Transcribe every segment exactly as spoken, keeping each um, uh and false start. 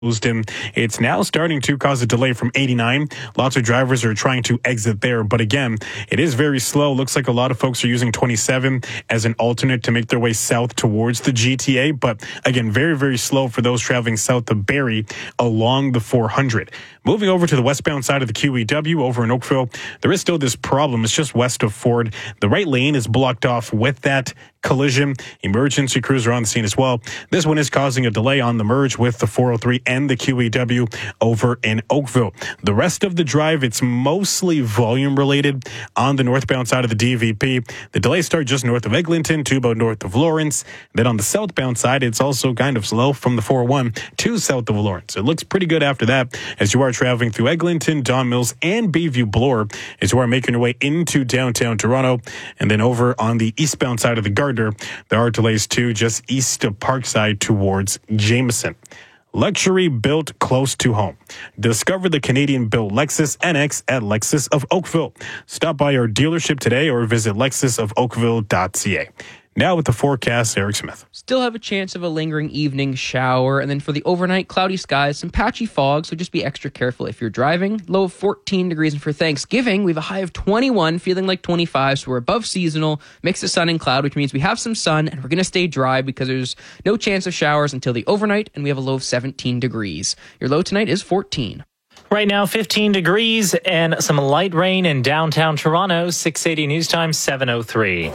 And it's now starting to cause a delay from eighty-nine. Lots of drivers are trying to exit there. But again, it is very slow. Looks like a lot of folks are using twenty-seven as an alternate to make their way south towards the G T A. But again, very, very slow for those traveling south of Barrie along the four hundred. Moving over to the westbound side of the Q E W over in Oakville, there is still this problem. It's just west of Ford. The right lane is blocked off with that collision. Emergency crews are on the scene as well. This one is causing a delay on the merge with the four oh three and the Q E W over in Oakville. The rest of the drive, it's mostly volume related on the northbound side of the D V P. The delays start just north of Eglinton to about north of Lawrence. Then on the southbound side, it's also kind of slow from the four oh one to south of Lawrence. It looks pretty good after that as you are traveling through Eglinton, Don Mills, and Bayview Bloor as you are making your way into downtown Toronto. And then over on the eastbound side of the Gardner, there are delays too, just east of Parkside towards Jameson. Luxury built close to home. Discover the Canadian-built Lexus N X at Lexus of Oakville. Stop by our dealership today or visit lexus of oakville dot c a. Now with the forecast, Eric Smith. Still have a chance of a lingering evening shower, and then for the overnight, cloudy skies, some patchy fog, so just be extra careful if you're driving. Low of fourteen degrees, and for Thanksgiving, we have a high of twenty-one, feeling like twenty-five, so we're above seasonal, mix of sun and cloud, which means we have some sun, and we're going to stay dry because there's no chance of showers until the overnight, and we have a low of seventeen degrees. Your low tonight is fourteen. Right now, fifteen degrees and some light rain in downtown Toronto. six eighty News Time, seven oh three.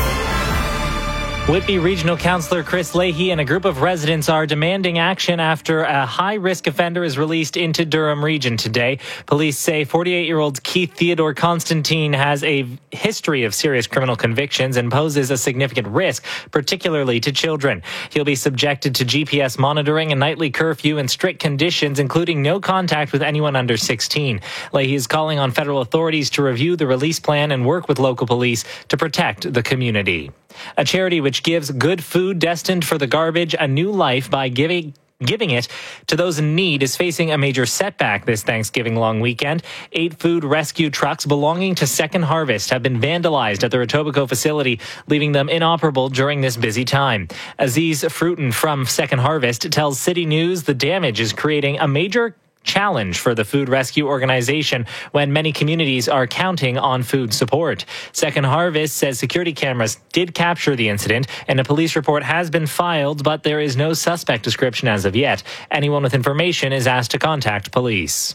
Whitby Regional Councillor Chris Leahy and a group of residents are demanding action after a high-risk offender is released into Durham Region today. Police say forty-eight-year-old Keith Theodore Constantine has a history of serious criminal convictions and poses a significant risk, particularly to children. He'll be subjected to G P S monitoring, a nightly curfew, and strict conditions, including no contact with anyone under sixteen. Leahy is calling on federal authorities to review the release plan and work with local police to protect the community. A charity which gives good food destined for the garbage a new life by giving Giving it to those in need is facing a major setback this Thanksgiving long weekend. Eight food rescue trucks belonging to Second Harvest have been vandalized at the Etobicoke facility, leaving them inoperable during this busy time. Aziz Fruiton from Second Harvest tells City News the damage is creating a major challenge for the food rescue organization when many communities are counting on food support. Second Harvest says security cameras did capture the incident and a police report has been filed, but there is no suspect description as of yet. Anyone with information is asked to contact police.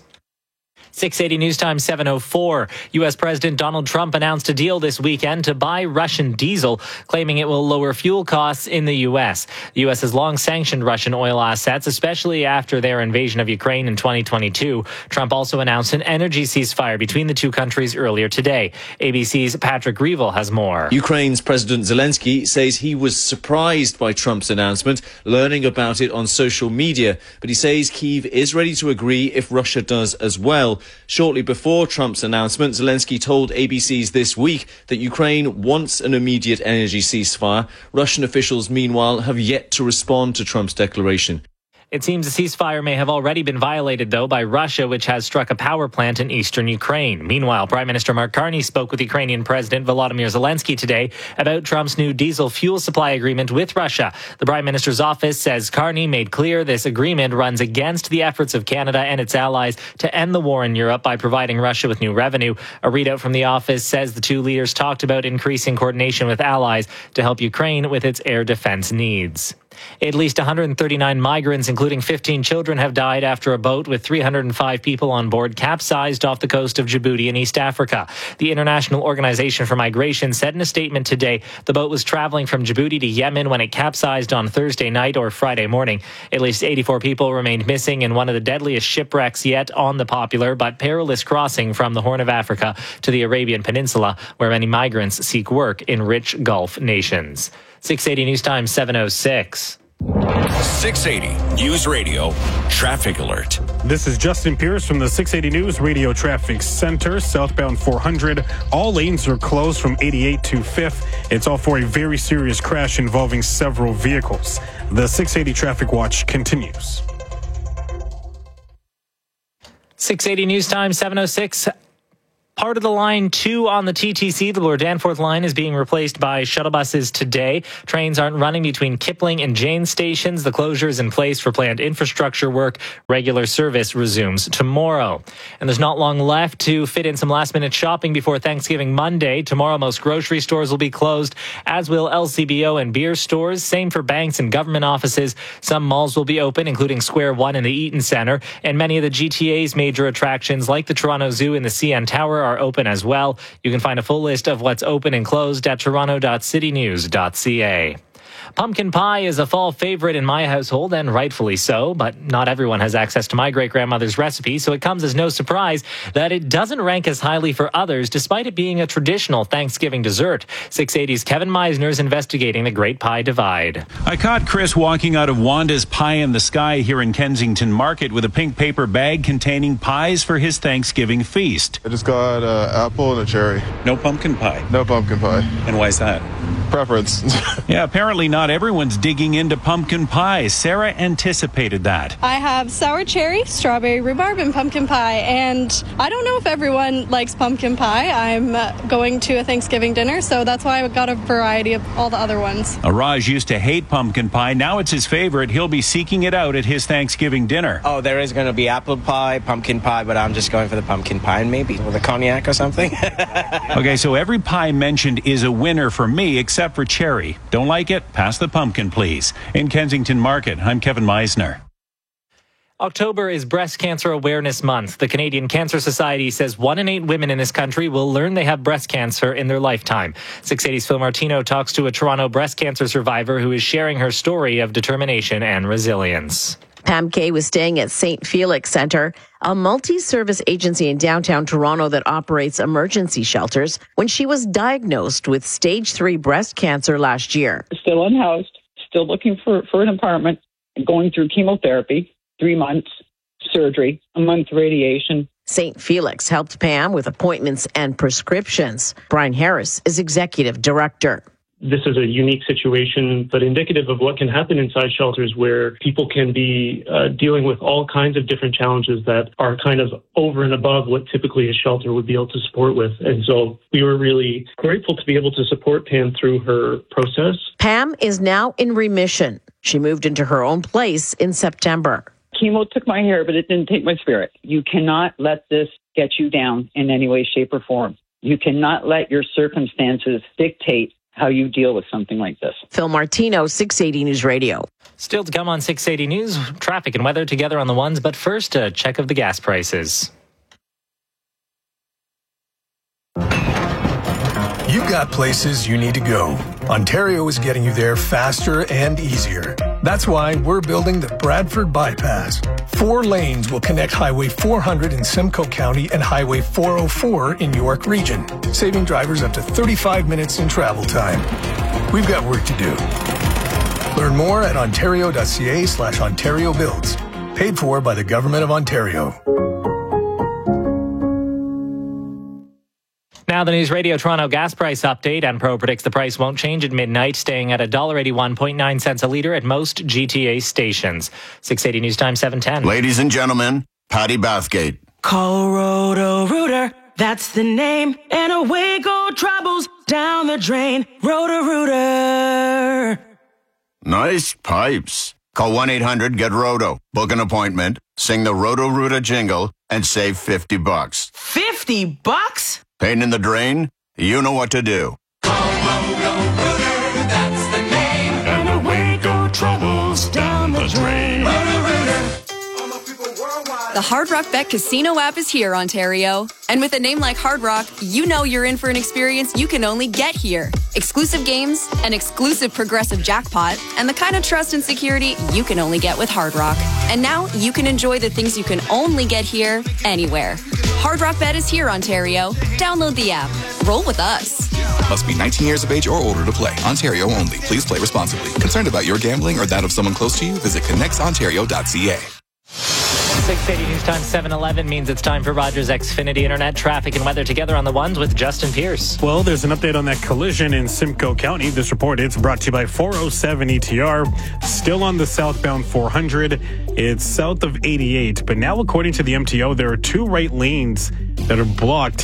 six eighty News Time, seven oh four. U S President Donald Trump announced a deal this weekend to buy Russian diesel, claiming it will lower fuel costs in the U S. The U S has long sanctioned Russian oil assets, especially after their invasion of Ukraine in twenty twenty-two. Trump also announced an energy ceasefire between the two countries earlier today. A B C's Patrick Greville has more. Ukraine's President Zelensky says he was surprised by Trump's announcement, learning about it on social media. But he says Kyiv is ready to agree if Russia does as well. Shortly before Trump's announcement, Zelensky told A B C's This Week that Ukraine wants an immediate energy ceasefire. Russian officials, meanwhile, have yet to respond to Trump's declaration. It seems a ceasefire may have already been violated, though, by Russia, which has struck a power plant in eastern Ukraine. Meanwhile, Prime Minister Mark Carney spoke with Ukrainian President Volodymyr Zelensky today about Trump's new diesel fuel supply agreement with Russia. The Prime Minister's office says Carney made clear this agreement runs against the efforts of Canada and its allies to end the war in Europe by providing Russia with new revenue. A readout from the office says the two leaders talked about increasing coordination with allies to help Ukraine with its air defense needs. At least one hundred thirty-nine migrants, including fifteen children, have died after a boat with three hundred five people on board capsized off the coast of Djibouti in East Africa. The International Organization for Migration said in a statement today the boat was traveling from Djibouti to Yemen when it capsized on Thursday night or Friday morning. At least eighty-four people remained missing in one of the deadliest shipwrecks yet on the popular but perilous crossing from the Horn of Africa to the Arabian Peninsula, where many migrants seek work in rich Gulf nations. six eighty News Time, seven oh six. six eighty News Radio Traffic Alert. This is Justin Pierce from the six eighty News Radio Traffic Center. Southbound four hundred. All lanes are closed from eighty-eight to fifth. It's all for a very serious crash involving several vehicles. The six eighty Traffic Watch continues. six eighty News Time, seven oh six. Part of the line two on the T T C, the Bloor Danforth line, is being replaced by shuttle buses today. Trains aren't running between Kipling and Jane stations. The closure is in place for planned infrastructure work. Regular service resumes tomorrow. And there's not long left to fit in some last-minute shopping before Thanksgiving Monday. Tomorrow, most grocery stores will be closed, as will L C B O and beer stores. Same for banks and government offices. Some malls will be open, including Square One and the Eaton Centre. And many of the G T A's major attractions, like the Toronto Zoo and the C N Tower, are open as well. You can find a full list of what's open and closed at toronto dot city news dot c a. Pumpkin pie is a fall favorite in my household, and rightfully so, but not everyone has access to my great-grandmother's recipe, so it comes as no surprise that it doesn't rank as highly for others, despite it being a traditional Thanksgiving dessert. six eighty's Kevin Meisner is investigating the Great Pie Divide. I caught Chris walking out of Wanda's Pie in the Sky here in Kensington Market with a pink paper bag containing pies for his Thanksgiving feast. I just got an apple and a cherry. No pumpkin pie? No pumpkin pie. And why is that? Preference. Yeah, apparently not everyone's digging into pumpkin pie. Sarah anticipated that. I have sour cherry, strawberry rhubarb, and pumpkin pie. And I don't know if everyone likes pumpkin pie. I'm uh, going to a Thanksgiving dinner, so that's why I got a variety of all the other ones. Raj used to hate pumpkin pie. Now it's his favorite. He'll be seeking it out at his Thanksgiving dinner. Oh, there is going to be apple pie, pumpkin pie, but I'm just going for the pumpkin pie, and maybe with a cognac or something. Okay, so every pie mentioned is a winner for me, except for cherry. Don't like it? Pass the pumpkin, please. In Kensington Market, I'm Kevin Meisner. October is Breast Cancer Awareness Month. The Canadian Cancer Society says one in eight women in this country will learn they have breast cancer in their lifetime. six eighty's Phil Martino talks to a Toronto breast cancer survivor who is sharing her story of determination and resilience. Pam Kay was staying at Saint Felix Centre, a multi-service agency in downtown Toronto that operates emergency shelters, when she was diagnosed with stage three breast cancer last year. Still unhoused, still looking for, for an apartment, going through chemotherapy, three months, surgery, a month radiation. Saint Felix helped Pam with appointments and prescriptions. Brian Harris is executive director. This is a unique situation, but indicative of what can happen inside shelters where people can be uh, dealing with all kinds of different challenges that are kind of over and above what typically a shelter would be able to support with. And so we were really grateful to be able to support Pam through her process. Pam is now in remission. She moved into her own place in September. Chemo took my hair, but it didn't take my spirit. You cannot let this get you down in any way, shape, or form. You cannot let your circumstances dictate how you deal with something like this. Phil Martino, six eighty News Radio. Still to come on six eighty News, traffic and weather together on the ones, but first a check of the gas prices. You've got places you need to go. Ontario is getting you there faster and easier. That's why we're building the Bradford Bypass. Four lanes will connect Highway four hundred in Simcoe County and Highway four oh four in York Region, saving drivers up to thirty-five minutes in travel time. We've got work to do. Learn more at ontario.ca slash Ontario Builds. Paid for by the Government of Ontario. Now the News Radio Toronto gas price update. Enpro predicts the price won't change at midnight, staying at one dollar eighty-one point nine cents a litre at most G T A stations. six eighty News Time seven ten. Ladies and gentlemen, Patty Bathgate. Call Roto-Rooter, that's the name, and away go troubles down the drain. Roto-Rooter. Nice pipes. Call one eight hundred get roto. Book an appointment, sing the Roto-Rooter jingle, and save fifty bucks. fifty bucks? Pain in the drain? You know what to do. Call Roto-Rooter, that's the name, and away go troubles down the drain. Roto-Rooter. The Hard Rock Bet Casino app is here, Ontario. And with a name like Hard Rock, you know you're in for an experience you can only get here. Exclusive games, an exclusive progressive jackpot, and the kind of trust and security you can only get with Hard Rock. And now you can enjoy the things you can only get here, anywhere. Hard Rock Bet is here, Ontario. Download the app. Roll with us. Must be nineteen years of age or older to play. Ontario only. Please play responsibly. Concerned about your gambling or that of someone close to you? Visit connects ontario dot c a. six eighty News Time seven eleven means it's time for Rogers Xfinity Internet traffic and weather together on the ones with Justin Pierce. Well, there's an update on that collision in Simcoe County. This report, it's brought to you by four oh seven E T R. Still on the southbound four hundred. It's south of eighty-eight. But now, according to the M T O, there are two right lanes that are blocked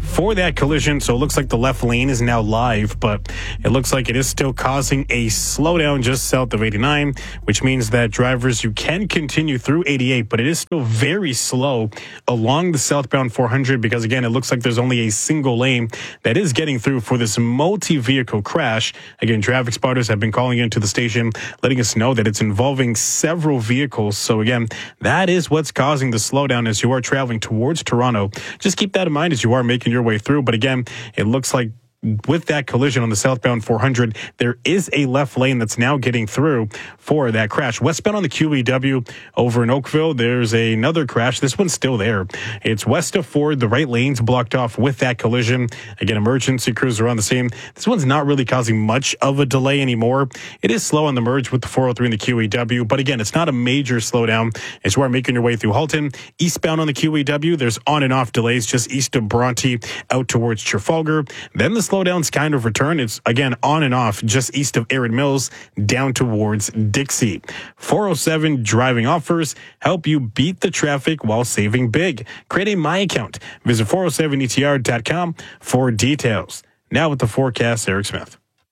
for that collision. So it looks like the left lane is now live, but it looks like it is still causing a slowdown just south of eighty-nine, which means that drivers, you can continue through eighty-eight, but it is still very slow along the southbound four hundred because, again, it looks like there's only a single lane that is getting through for this multi-vehicle crash. Again, traffic spotters have been calling into the station, letting us know that it's involving several vehicles. So, again, that is what's causing the slowdown as you are traveling towards Toronto. Just keep that in mind as you are making your way through. But, again, it looks like with that collision on the southbound four hundred, there is a left lane that's now getting through for that crash. Westbound on the Q E W over in Oakville, there's another crash. This one's still there. It's west of Ford. The right lane's blocked off with that collision. Again, emergency crews are on the scene. This one's not really causing much of a delay anymore. It is slow on the merge with the four oh three and the Q E W, but again, it's not a major slowdown as you are making your way through Halton. Eastbound on the Q E W, there's on and off delays just east of Bronte out towards Trafalgar. Then the slowdowns kind of return. It's again on and off just east of Erin Mills down towards Dixie. four oh seven driving offers help you beat the traffic while saving big. Create a My Account. Visit four oh seven E T R dot com for details. Now with the forecast, Eric Smith.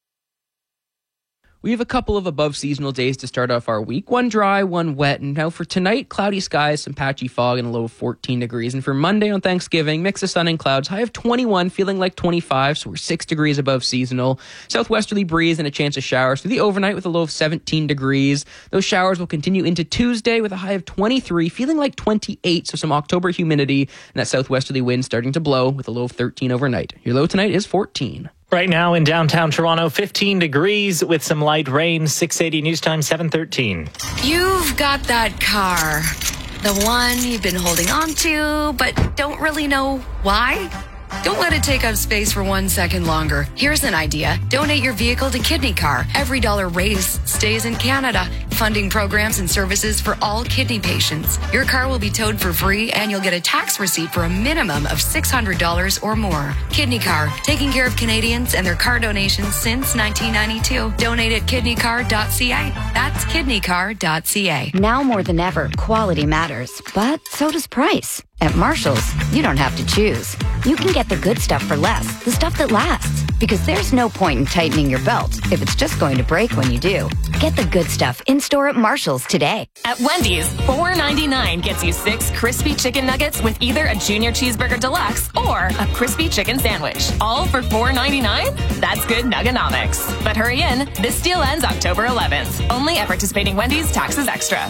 We have a couple of above seasonal days to start off our week. One dry, one wet. And now for tonight, cloudy skies, some patchy fog, and a low of fourteen degrees. And for Monday on Thanksgiving, mix of sun and clouds, high of twenty-one, feeling like twenty-five, so we're six degrees above seasonal. Southwesterly breeze and a chance of showers through the overnight with a low of seventeen degrees. Those showers will continue into Tuesday with a high of twenty-three, feeling like twenty-eight, so some October humidity, and that southwesterly wind starting to blow with a low of thirteen overnight. Your low tonight is fourteen. Right now in downtown Toronto, fifteen degrees with some light rain. six eighty News Time, seven thirteen. You've got that car. The one you've been holding on to, but don't really know why? Don't let it take up space for one second longer. Here's an idea. Donate your vehicle to Kidney Car. Every dollar raised stays in Canada, funding programs and services for all kidney patients. Your car will be towed for free, and you'll get a tax receipt for a minimum of six hundred dollars or more. Kidney Car, taking care of Canadians and their car donations since nineteen ninety-two. Donate at kidney car dot c a. That's kidney car dot c a. Now more than ever, quality matters, but so does price. At Marshall's, you don't have to choose. You can get the good stuff for less, the stuff that lasts. Because there's no point in tightening your belt if it's just going to break when you do. Get the good stuff in-store at Marshall's today. At Wendy's, four ninety-nine gets you six crispy chicken nuggets with either a Junior Cheeseburger Deluxe or a crispy chicken sandwich. All for four ninety-nine? That's good nugganomics. But hurry in, this deal ends October eleventh. Only at participating Wendy's, taxes extra.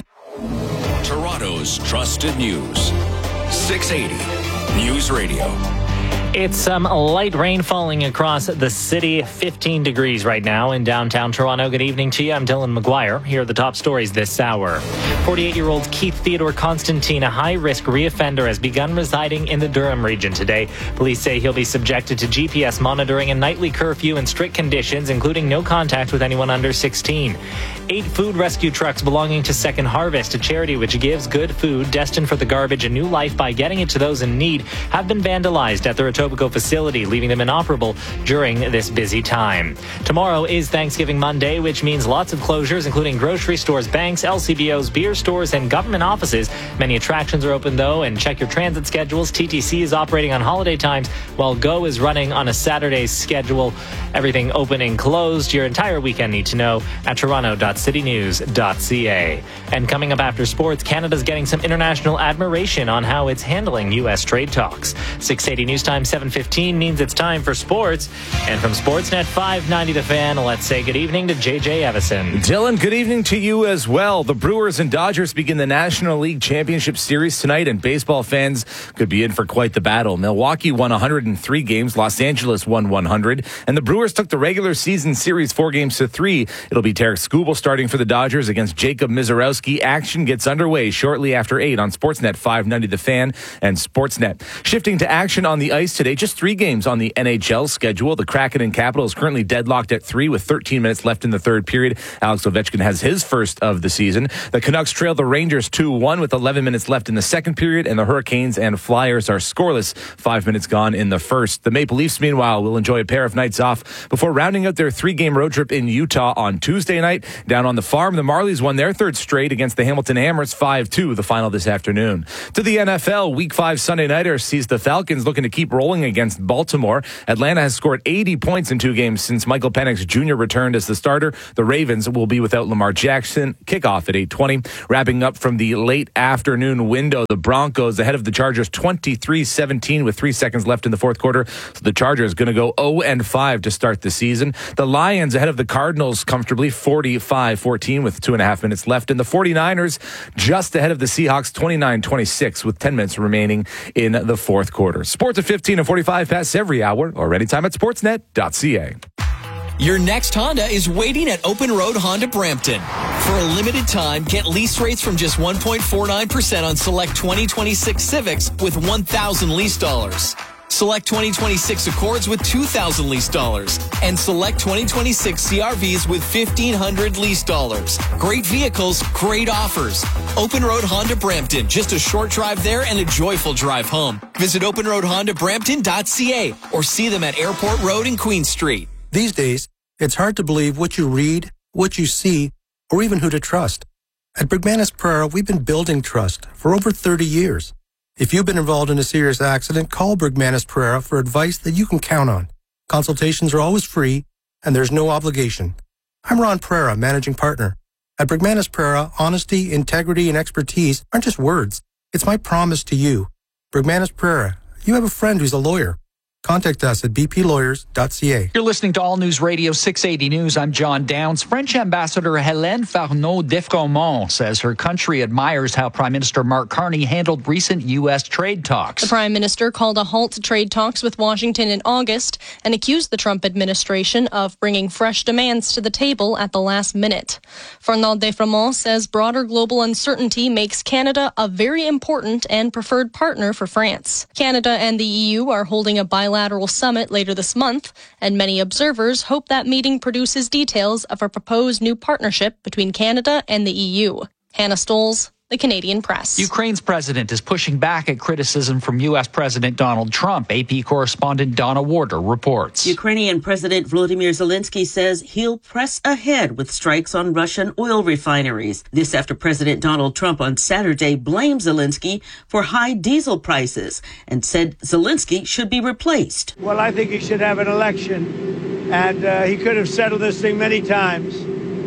Toronto's trusted news. six eighty News Radio. It's some light rain falling across the city. fifteen degrees right now in downtown Toronto. Good evening to you. I'm Dylan McGuire. Here are the top stories this hour. forty-eight-year-old Keith Theodore Constantine, a high-risk reoffender, has begun residing in the Durham region today. Police say he'll be subjected to G P S monitoring, a nightly curfew, and strict conditions, including no contact with anyone under sixteen. Eight food rescue trucks belonging to Second Harvest, a charity which gives good food destined for the garbage a new life by getting it to those in need, have been vandalized at their Etobicoke facility, leaving them inoperable during this busy time. Tomorrow is Thanksgiving Monday, which means lots of closures, including grocery stores, banks, L C B Os, beer stores, and government offices. Many attractions are open, though, and check your transit schedules. T T C is operating on holiday times, while Go is running on a Saturday schedule. Everything open and closed. Your entire weekend need to know at toronto dot city news dot c a. And coming up after sports, Canada's getting some international admiration on how it's handling U S trade talks. six eighty News Time, seven fifteen means it's time for sports. And from Sportsnet five ninety The Fan, let's say good evening to J J Evison. Dylan, good evening to you as well. The Brewers and Dodgers begin the National League Championship Series tonight, and baseball fans could be in for quite the battle. Milwaukee won one hundred three games, Los Angeles won one hundred, and the Brewers took the regular season series four games to three. It'll be Tarek Skubal starting for the Dodgers against Jacob Mizorowski. Action gets underway shortly after eight on Sportsnet five ninety The Fan and Sportsnet. Shifting to action on the ice today, just three games on the N H L schedule. The Kraken and Capitals currently deadlocked at three with thirteen minutes left in the third period. Alex Ovechkin has his first of the season. The Canucks trail the Rangers two one with eleven minutes left in the second period, and the Hurricanes and Flyers are scoreless. Five minutes gone in the first. The Maple Leafs, meanwhile, will enjoy a pair of nights off before rounding out their three-game road trip in Utah on Tuesday night. Down on the farm, the Marlies won their third straight against the Hamilton Hammers five two, the final this afternoon. To the N F L, Week five Sunday Nighter sees the Falcons looking to keep rolling rolling against Baltimore. Atlanta has scored eighty points in two games since Michael Penix Junior returned as the starter. The Ravens will be without Lamar Jackson. Kickoff at eight twenty. Wrapping up from the late afternoon window, the Broncos ahead of the Chargers twenty-three seventeen with three seconds left in the fourth quarter. So the Chargers going to go oh and five to start the season. The Lions ahead of the Cardinals comfortably forty-five fourteen with two and a half minutes left. And the 49ers just ahead of the Seahawks twenty-nine twenty-six with ten minutes remaining in the fourth quarter. Sports at fifteen and forty-five past every hour or anytime at sportsnet dot c a. Your next Honda is waiting at Open Road Honda Brampton. For a limited time, get lease rates from just one point four nine percent on select twenty twenty-six Civics with one thousand lease dollars. Select twenty twenty-six Accords with two thousand lease dollars. And select twenty twenty-six C R Vs with fifteen hundred lease dollars. Great vehicles, great offers. Open Road Honda Brampton. Just a short drive there and a joyful drive home. Visit open road honda brampton dot c a or see them at Airport Road and Queen Street. These days, it's hard to believe what you read, what you see, or even who to trust. At Bergmanis Pereira, we've been building trust for over thirty years. If you've been involved in a serious accident, call Bergmanis Pereira for advice that you can count on. Consultations are always free, and there's no obligation. I'm Ron Pereira, managing partner. At Bergmanis Pereira, honesty, integrity, and expertise aren't just words. It's my promise to you. Bergmanis Pereira, you have a friend who's a lawyer. Contact us at b p lawyers dot c a. You're listening to All News Radio six eighty News. I'm John Downs. French Ambassador Hélène Farneau-Defremont says her country admires how Prime Minister Mark Carney handled recent U S trade talks. The Prime Minister called a halt to trade talks with Washington in August and accused the Trump administration of bringing fresh demands to the table at the last minute. Farneau-Defremont says broader global uncertainty makes Canada a very important and preferred partner for France. Canada and the E U are holding a bilateral Bilateral summit later this month, and many observers hope that meeting produces details of a proposed new partnership between Canada and the E U. Hannah Stoles, The Canadian Press. Ukraine's president is pushing back at criticism from U S. President Donald Trump. A P correspondent Donna Warder reports. Ukrainian President Volodymyr Zelensky says he'll press ahead with strikes on Russian oil refineries. This after President Donald Trump on Saturday blamed Zelensky for high diesel prices and said Zelensky should be replaced. Well, I think he should have an election, and uh, he could have settled this thing many times,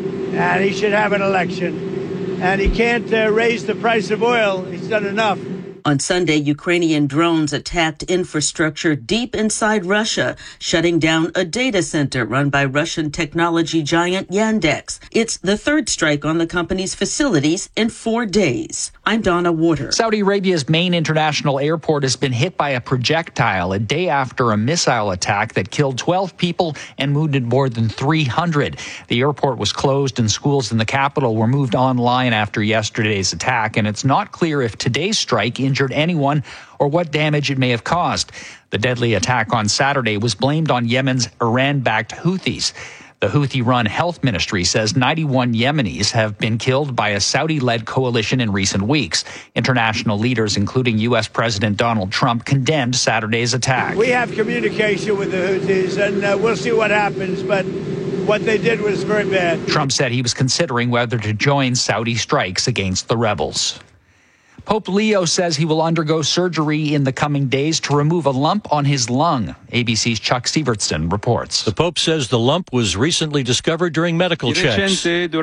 and he should have an election. And he can't uh, raise the price of oil. He's done enough. On Sunday, Ukrainian drones attacked infrastructure deep inside Russia, shutting down a data center run by Russian technology giant Yandex. It's the third strike on the company's facilities in four days. I'm Donna Warder. Saudi Arabia's main international airport has been hit by a projectile a day after a missile attack that killed twelve people and wounded more than three hundred. The airport was closed and schools in the capital were moved online after yesterday's attack, and it's not clear if today's strike injured anyone or what damage it may have caused. The deadly attack on Saturday was blamed on Yemen's Iran-backed Houthis. The Houthi-run health ministry says ninety-one Yemenis have been killed by a Saudi-led coalition in recent weeks. International leaders, including U S. President Donald Trump, condemned Saturday's attack. We have communication with the Houthis, and uh, we'll see what happens, but what they did was very bad. Trump said he was considering whether to join Saudi strikes against the rebels. Pope Leo says he will undergo surgery in the coming days to remove a lump on his lung. A B C's Chuck Sievertson reports. The Pope says the lump was recently discovered during medical checks. He made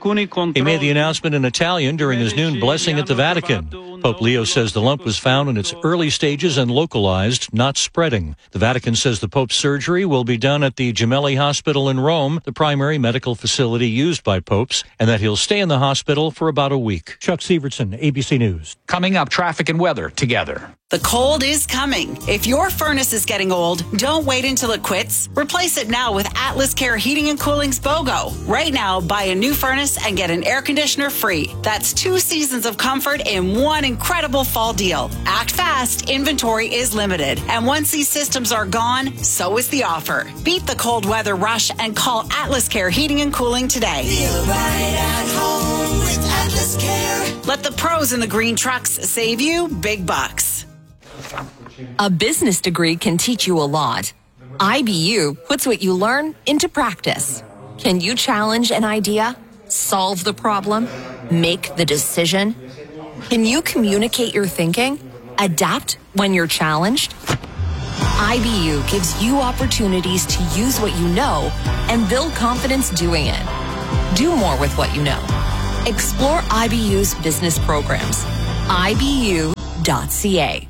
the announcement in Italian during his noon blessing at the Vatican. Pope Leo says the lump was found in its early stages and localized, not spreading. The Vatican says the Pope's surgery will be done at the Gemelli Hospital in Rome, the primary medical facility used by popes, and that he'll stay in the hospital for about a week. Chuck Sievertson, A B C News. Coming up, traffic and weather together. The cold is coming. If your furnace is getting old, don't wait until it quits. Replace it now with Atlas Care Heating and Cooling's BOGO. Right now, buy a new furnace and get an air conditioner free. That's two seasons of comfort in one incredible fall deal. Act fast. Inventory is limited. And once these systems are gone, so is the offer. Beat the cold weather rush and call Atlas Care Heating and Cooling today. Feel right at home with Atlas Care. Let the pros in the green trucks save you big bucks. A business degree can teach you a lot. I B U puts what you learn into practice. Can you challenge an idea, solve the problem, make the decision? Can you communicate your thinking, adapt when you're challenged? I B U gives you opportunities to use what you know and build confidence doing it. Do more with what you know. Explore I B U's business programs. I B U dot C A.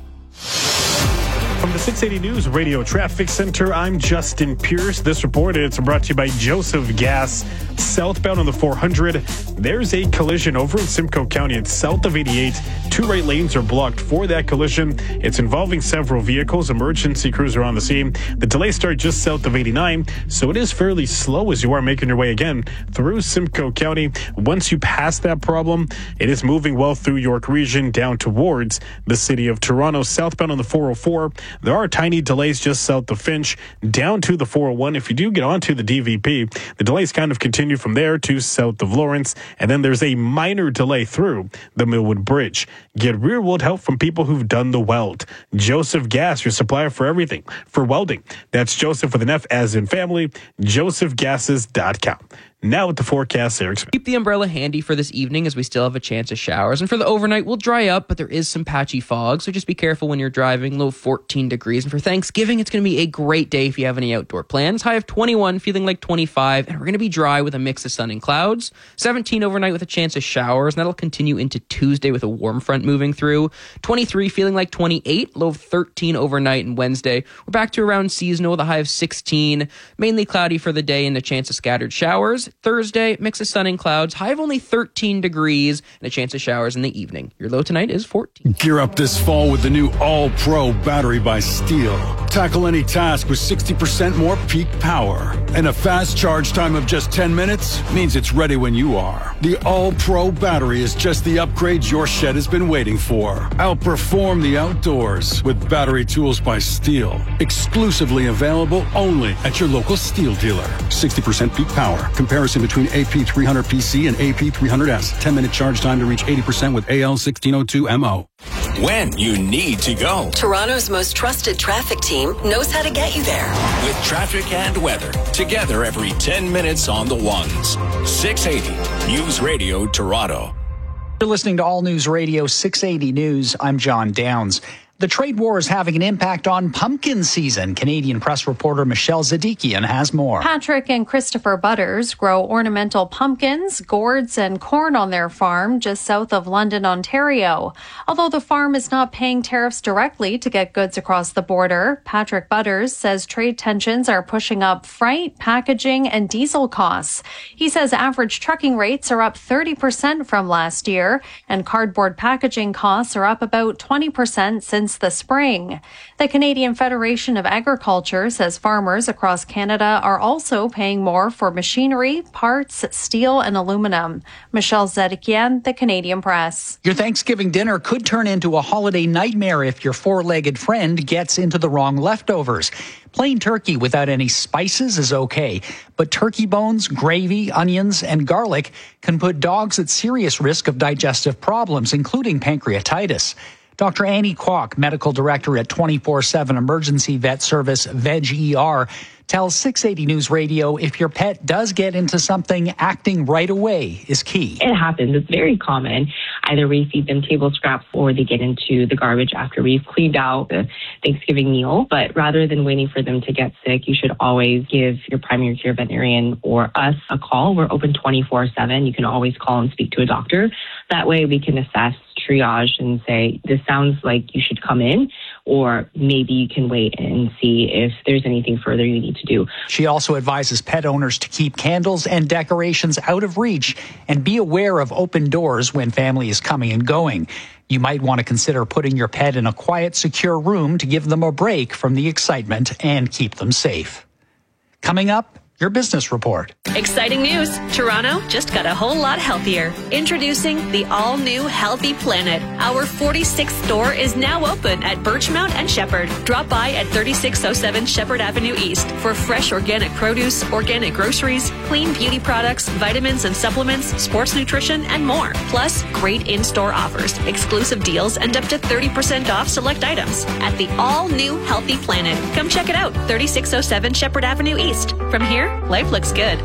From the six eighty News Radio Traffic Center, I'm Justin Pierce. This report is brought to you by Joseph Gas. Southbound on the four hundred, there's a collision over in Simcoe County. It's south of eighty-eight. Two right lanes are blocked for that collision. It's involving several vehicles. Emergency crews are on the scene. The delays start just south of eighty-nine, so it is fairly slow as you are making your way again through Simcoe County. Once you pass that problem, it is moving well through York Region down towards the city of Toronto. Southbound on the four oh four, there are tiny delays just south of Finch down to the four oh one. If you do get onto the D V P, the delays kind of continue from there to south of Lawrence, and then there's a minor delay through the Millwood Bridge. Get rear-world help from people who've done the weld. Joseph Gas, your supplier for everything, for welding. That's Joseph with an F as in family, joseph gases dot com. Now with the forecast, Eric Smith. Keep the umbrella handy for this evening as we still have a chance of showers. And for the overnight, we'll dry up, but there is some patchy fog, so just be careful when you're driving. Low fourteen degrees. And for Thanksgiving, it's going to be a great day if you have any outdoor plans. High of twenty-one, feeling like twenty-five. And we're going to be dry with a mix of sun and clouds. seventeen overnight with a chance of showers. And that'll continue into Tuesday with a warm front moving through. twenty-three, feeling like twenty-eight. Low of thirteen overnight and Wednesday. We're back to around seasonal with a high of sixteen. Mainly cloudy for the day and a chance of scattered showers. Thursday, mix of sun and clouds, high of only thirteen degrees, and a chance of showers in the evening. Your low tonight is fourteen. Gear up this fall with the new All-Pro battery by Steel. Tackle any task with sixty percent more peak power. And a fast charge time of just ten minutes means it's ready when you are. The All-Pro battery is just the upgrade your shed has been waiting for. Outperform the outdoors with battery tools by Steel. Exclusively available only at your local Steel dealer. sixty percent peak power. Comparison between A P three hundred P C and A P three hundred S. ten minute charge time to reach eighty percent with A L sixteen oh two M O. When you need to go. Toronto's most trusted traffic team knows how to get you there. With traffic and weather. Together every ten minutes on the ones. six eighty News Radio Toronto. You're listening to All News Radio six eighty News. I'm John Downs. The trade war is having an impact on pumpkin season. Canadian press reporter Michelle Zadikian has more. Patrick and Christopher Butters grow ornamental pumpkins, gourds, and corn on their farm just south of London, Ontario. Although the farm is not paying tariffs directly to get goods across the border, Patrick Butters says trade tensions are pushing up freight, packaging, and diesel costs. He says average trucking rates are up thirty percent from last year, and cardboard packaging costs are up about twenty percent since the spring. The Canadian Federation of Agriculture says farmers across Canada are also paying more for machinery, parts, steel, and aluminum. Michelle Zedikian, The Canadian Press. Your Thanksgiving dinner could turn into a holiday nightmare if your four-legged friend gets into the wrong leftovers. Plain turkey without any spices is okay, but turkey bones, gravy, onions, and garlic can put dogs at serious risk of digestive problems, including pancreatitis. Doctor Annie Kwok, medical director at twenty-four seven emergency vet service Veg E R, tells six eighty News Radio if your pet does get into something, acting right away is key. It happens. It's very common. Either we feed them table scraps or they get into the garbage after we've cleaned out the Thanksgiving meal. But rather than waiting for them to get sick, you should always give your primary care veterinarian or us a call. We're open twenty-four seven. You can always call and speak to a doctor. That way we can assess, triage, and say, this sounds like you should come in, or maybe you can wait and see if there's anything further you need to do. She also advises pet owners to keep candles and decorations out of reach and be aware of open doors when family is coming and going. You might want to consider putting your pet in a quiet, secure room to give them a break from the excitement and keep them safe. Coming up, your business report. Exciting news! Toronto just got a whole lot healthier. Introducing the all-new Healthy Planet. Our forty-sixth store is now open at Birchmount and Shepherd. Drop by at thirty-six oh seven Shepherd Avenue East for fresh organic produce, organic groceries, clean beauty products, vitamins and supplements, sports nutrition, and more. Plus, great in-store offers, exclusive deals, and up to thirty percent off select items at the all-new Healthy Planet. Come check it out, thirty-six oh seven Shepherd Avenue East. From here, life looks good.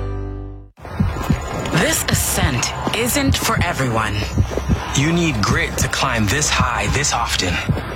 This ascent isn't for everyone. You need grit to climb this high this often.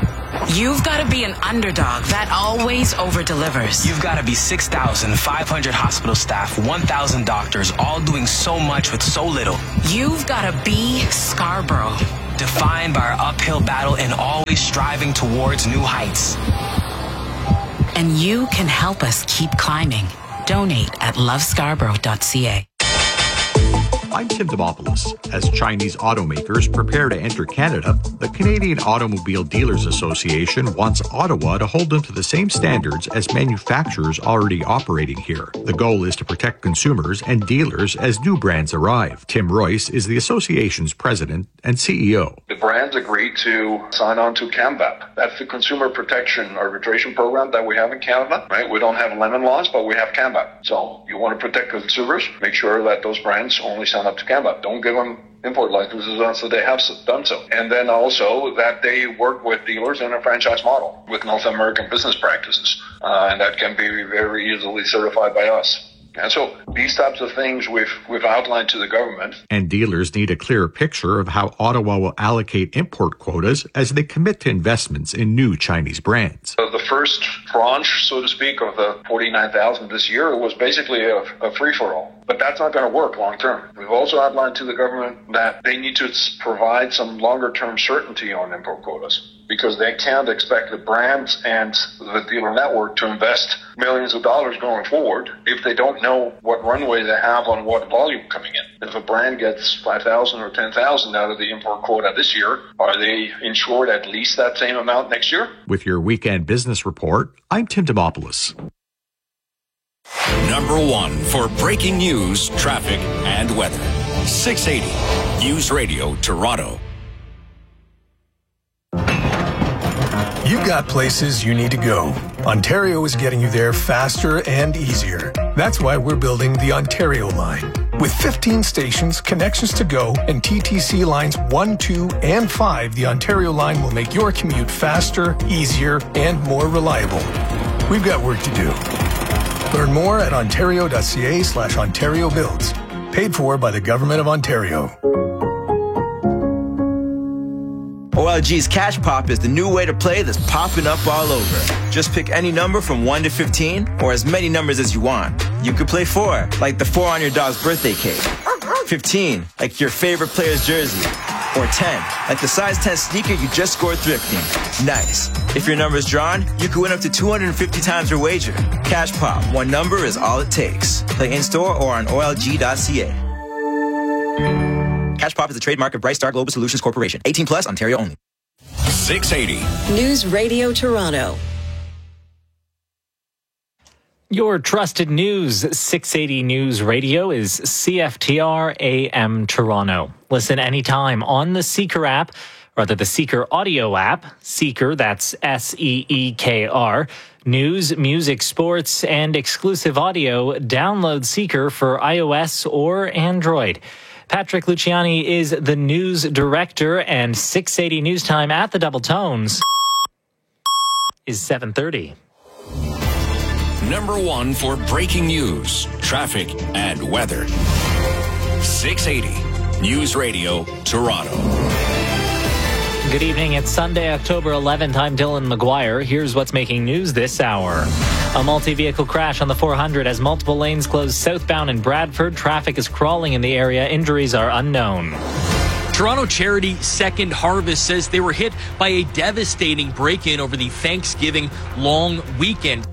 You've got to be an underdog that always over-delivers. You've got to be six thousand five hundred hospital staff, one thousand doctors, all doing so much with so little. You've got to be Scarborough. Defined by our uphill battle and always striving towards new heights. And you can help us keep climbing. Donate at love scarborough dot c a. I'm Tim Demopoulos. As Chinese automakers prepare to enter Canada, the Canadian Automobile Dealers Association wants Ottawa to hold them to the same standards as manufacturers already operating here. The goal is to protect consumers and dealers as new brands arrive. Tim Royce is the association's president and C E O. The brands agreed to sign on to CAMVAP. That's the consumer protection arbitration program that we have in Canada, right? We don't have lemon laws, but we have CAMVAP. So you want to protect consumers, make sure that those brands only sign up to CAMVAP. Don't give them import licenses until they have done so. And then also that they work with dealers in a franchise model with North American business practices. Uh, and that can be very easily certified by us. And so these types of things we've we've outlined to the government. And dealers need a clearer picture of how Ottawa will allocate import quotas as they commit to investments in new Chinese brands. So the first tranche, so to speak, of the forty-nine thousand this year was basically a, a free-for-all. But that's not going to work long term. We've also outlined to the government that they need to provide some longer-term certainty on import quotas, because they can't expect the brands and the dealer network to invest millions of dollars going forward if they don't know what runway they have on what volume coming in. If a brand gets five thousand or ten thousand out of the import quota this year, are they insured at least that same amount next year? With your weekend business report, I'm Tim Demopoulos. Number one for breaking news, traffic, and weather. six eighty News Radio Toronto. You've got places you need to go. Ontario is getting you there faster and easier. That's why we're building the Ontario line. With fifteen stations, connections to go, and T T C lines one, two, and five, the Ontario line will make your commute faster, easier, and more reliable. We've got work to do. Learn more at ontario.ca slash Ontario Builds. Paid for by the Government of Ontario. O L G's Cash Pop is the new way to play that's popping up all over. Just pick any number from one to fifteen, or as many numbers as you want. You could play four, like the four on your dog's birthday cake. fifteen, like your favorite player's jersey. Or ten, like the size ten sneaker you just scored thrifting. Nice. If your number's drawn, you could win up to two hundred fifty times your wager. Cash Pop, one number is all it takes. Play in-store or on O L G dot C A. Cash Pop is a trademark of Bright Star Global Solutions Corporation. eighteen plus, Ontario only. six eighty News Radio Toronto. Your trusted news, six eighty News Radio, is C F T R A M Toronto. Listen anytime on the Seeker app, or the Seeker audio app. Seeker, that's S E E K R. News, music, sports, and exclusive audio. Download Seeker for iOS or Android. Patrick Luciani is the news director, and six eighty News Time at the Double Tones is seven thirty. Number one for breaking news, traffic, and weather. six eighty News Radio Toronto. Good evening. It's Sunday, October eleventh. I'm Dylan McGuire. Here's what's making news this hour. A multi-vehicle crash on the four hundred as multiple lanes close southbound in Bradford. Traffic is crawling in the area. Injuries are unknown. Toronto charity Second Harvest says they were hit by a devastating break-in over the Thanksgiving long weekend.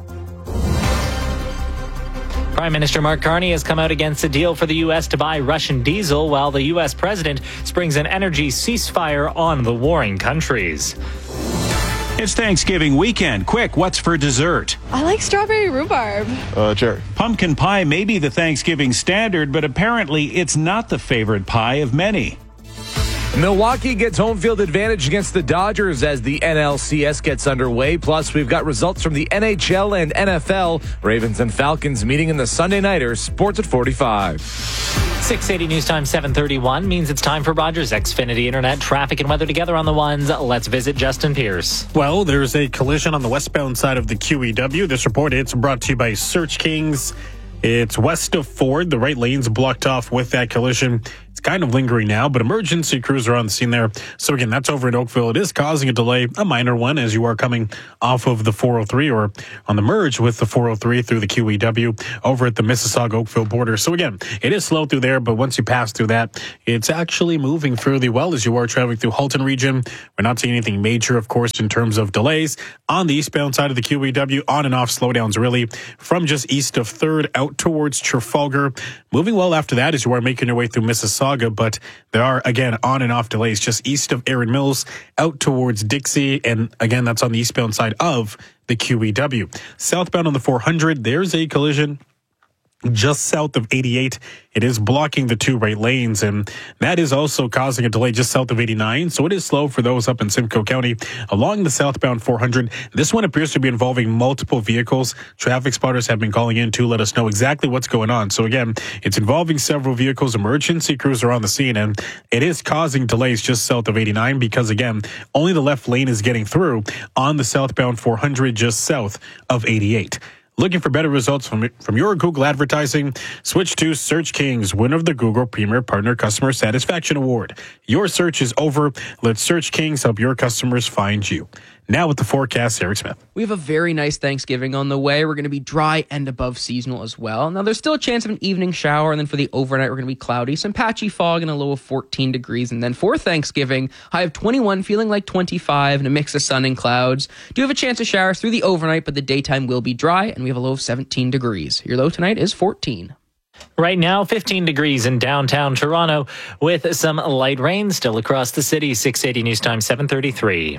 Prime Minister Mark Carney has come out against a deal for the U S to buy Russian diesel, while the U S president springs an energy ceasefire on the warring countries. It's Thanksgiving weekend. Quick, what's for dessert? I like strawberry rhubarb. Uh, cherry. Pumpkin pie may be the Thanksgiving standard, but apparently it's not the favorite pie of many. Milwaukee gets home field advantage against the Dodgers as the N L C S gets underway. Plus, we've got results from the N H L and N F L. Ravens and Falcons meeting in the Sunday Nighter. Sports at forty-five. six eighty News Time seven thirty-one means it's time for Rogers Xfinity Internet. Traffic and weather together on the ones. Let's visit Justin Pierce. Well, there's a collision on the westbound side of the Q E W. This report, it's brought to you by Search Kings. It's west of Ford. The right lane's blocked off with that collision. It's kind of lingering now, but emergency crews are on the scene there. So again, that's over in Oakville. It is causing a delay, a minor one, as you are coming off of the four oh three or on the merge with the four oh three through the Q E W over at the Mississauga-Oakville border. So again, it is slow through there, but once you pass through that, it's actually moving fairly well as you are traveling through Halton region. We're not seeing anything major, of course, in terms of delays on the eastbound side of the Q E W. On and off slowdowns really from just east of third out towards Trafalgar. Moving well after that as you are making your way through Mississauga, but there are, again, on and off delays just east of Erin Mills out towards Dixie. And again, that's on the eastbound side of the Q E W. Southbound on the four hundred, there's a collision just south of eighty-eight. It is blocking the two right lanes, and that is also causing a delay just south of eighty-nine. So it is slow for those up in Simcoe County along the southbound four hundred. This one appears to be involving multiple vehicles. Traffic spotters have been calling in to let us know exactly what's going on. So again, it's involving several vehicles. Emergency crews are on the scene, and it is causing delays just south of eighty-nine because, again, only the left lane is getting through on the southbound four hundred just south of eighty-eight. Looking for better results from from your Google advertising? Switch to Search Kings, winner of the Google Premier Partner Customer Satisfaction Award. Your search is over. Let Search Kings help your customers find you. Now with the forecast, Eric Smith. We have a very nice Thanksgiving on the way. We're going to be dry and above seasonal as well. Now, there's still a chance of an evening shower, and then for the overnight, we're going to be cloudy, some patchy fog, and a low of fourteen degrees. And then for Thanksgiving, high of twenty-one, feeling like twenty-five, and a mix of sun and clouds. Do have a chance of showers through the overnight, but the daytime will be dry, and we have a low of seventeen degrees. Your low tonight is fourteen. Right now, fifteen degrees in downtown Toronto with some light rain still across the city. six eighty News Time, seven thirty-three.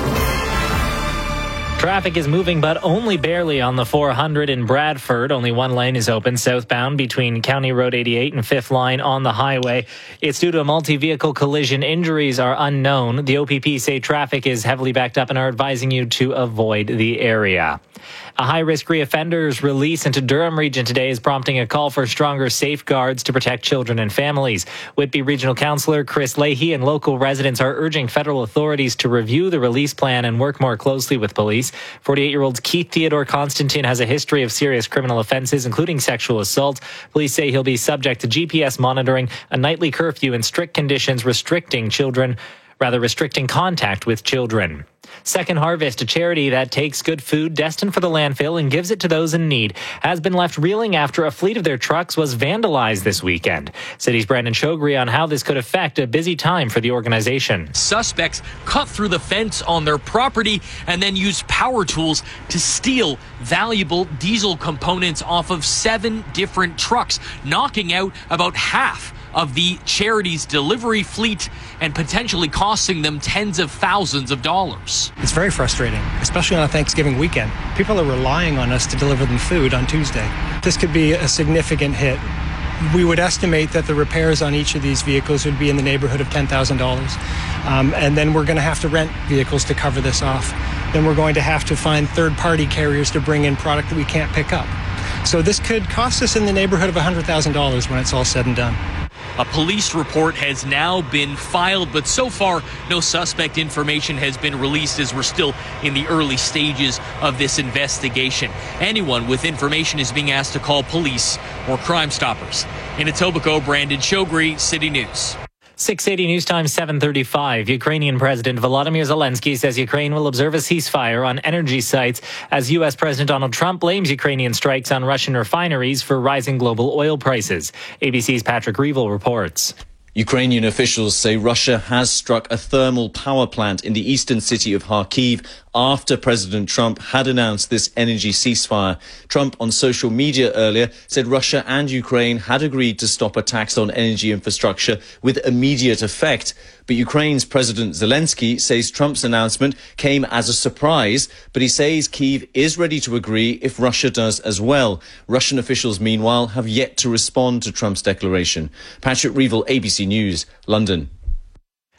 Traffic is moving, but only barely on the four hundred in Bradford. Only one lane is open southbound between County Road eighty-eight and fifth Line on the highway. It's due to a multi-vehicle collision. Injuries are unknown. The O P P say traffic is heavily backed up and are advising you to avoid the area. A high-risk reoffenders release into Durham region today is prompting a call for stronger safeguards to protect children and families. Whitby Regional Councillor Chris Leahy and local residents are urging federal authorities to review the release plan and work more closely with police. forty-eight-year-old Keith Theodore Constantine has a history of serious criminal offences, including sexual assault. Police say he'll be subject to G P S monitoring, a nightly curfew, and strict conditions restricting children, rather restricting contact with children. Second Harvest, a charity that takes good food destined for the landfill and gives it to those in need, has been left reeling after a fleet of their trucks was vandalized this weekend. City's Brandon Shogri on how this could affect a busy time for the organization. Suspects cut through the fence on their property and then used power tools to steal valuable diesel components off of seven different trucks, knocking out about half of the charity's delivery fleet and potentially costing them tens of thousands of dollars. It's very frustrating, especially on a Thanksgiving weekend. People are relying on us to deliver them food on Tuesday. This could be a significant hit. We would estimate that the repairs on each of these vehicles would be in the neighborhood of ten thousand dollars. Um, and then we're going to have to rent vehicles to cover this off. Then we're going to have to find third-party carriers to bring in product that we can't pick up. So this could cost us in the neighborhood of one hundred thousand dollars when it's all said and done. A police report has now been filed, but so far no suspect information has been released as we're still in the early stages of this investigation. Anyone with information is being asked to call police or Crime Stoppers. In Etobicoke, Brandon Shogri, City News. six eighty News Time, seven thirty-five. Ukrainian President Volodymyr Zelensky says Ukraine will observe a ceasefire on energy sites as U S President Donald Trump blames Ukrainian strikes on Russian refineries for rising global oil prices. A B C's Patrick Reevell reports. Ukrainian officials say Russia has struck a thermal power plant in the eastern city of Kharkiv after President Trump had announced this energy ceasefire. Trump on social media earlier said Russia and Ukraine had agreed to stop attacks on energy infrastructure with immediate effect. But Ukraine's President Zelensky says Trump's announcement came as a surprise, but he says Kyiv is ready to agree if Russia does as well. Russian officials, meanwhile, have yet to respond to Trump's declaration. Patrick Reevell, A B C News, London.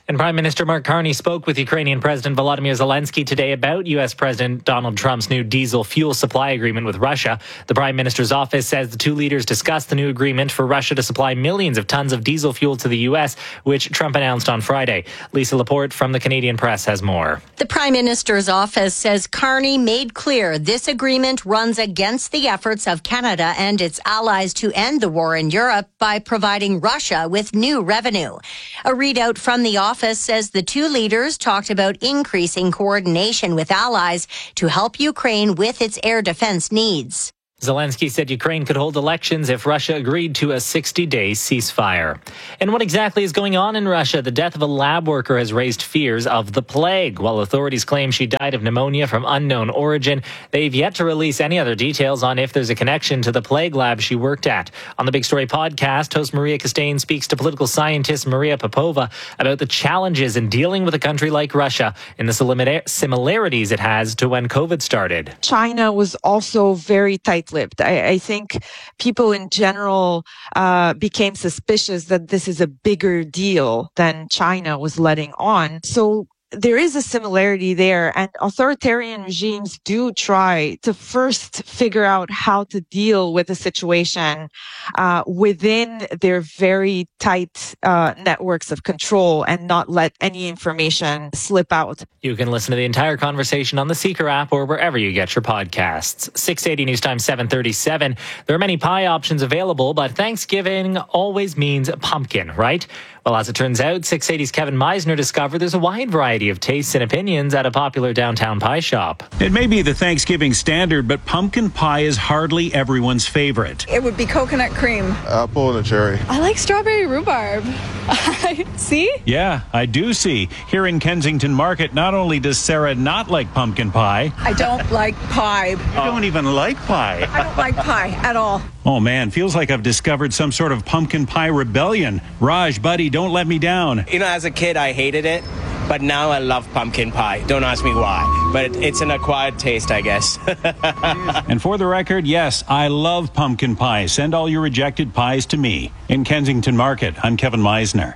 And Prime Minister Mark Carney spoke with Ukrainian President Volodymyr Zelensky today about U S. President Donald Trump's new diesel fuel supply agreement with Russia. The Prime Minister's office says the two leaders discussed the new agreement for Russia to supply millions of tons of diesel fuel to the U S, which Trump announced on Friday. Lisa Laporte from the Canadian Press has more. The Prime Minister's office says Carney made clear this agreement runs against the efforts of Canada and its allies to end the war in Europe by providing Russia with new revenue. A readout from the office says the two leaders talked about increasing coordination with allies to help Ukraine with its air defense needs. Zelensky said Ukraine could hold elections if Russia agreed to a sixty-day ceasefire. And what exactly is going on in Russia? The death of a lab worker has raised fears of the plague. While authorities claim she died of pneumonia from unknown origin, they've yet to release any other details on if there's a connection to the plague lab she worked at. On the Big Story podcast, host Maria Costain speaks to political scientist Maria Popova about the challenges in dealing with a country like Russia and the similarities it has to when COVID started. China was also very tight I, I think people in general uh, became suspicious that this is a bigger deal than China was letting on. So there is a similarity there, and authoritarian regimes do try to first figure out how to deal with a situation uh, within their very tight uh, networks of control and not let any information slip out. You can listen to the entire conversation on the Seeker app or wherever you get your podcasts. six eighty News Time seven thirty-seven. There are many pie options available, but Thanksgiving always means pumpkin, right? Well, as it turns out, six eighty's Kevin Meisner discovered there's a wide variety of tastes and opinions at a popular downtown pie shop. It may be the Thanksgiving standard, but pumpkin pie is hardly everyone's favorite. It would be coconut cream. Apple and a cherry. I like strawberry rhubarb. See? Yeah, I do see. Here in Kensington Market, not only does Sarah not like pumpkin pie. I don't like pie. You don't even like pie. I don't like pie at all. Oh man, feels like I've discovered some sort of pumpkin pie rebellion. Raj, buddy, don't let me down. You know, as a kid, I hated it, but now I love pumpkin pie. Don't ask me why, but it's an acquired taste, I guess. And for the record, yes, I love pumpkin pie. Send all your rejected pies to me. In Kensington Market, I'm Kevin Meisner.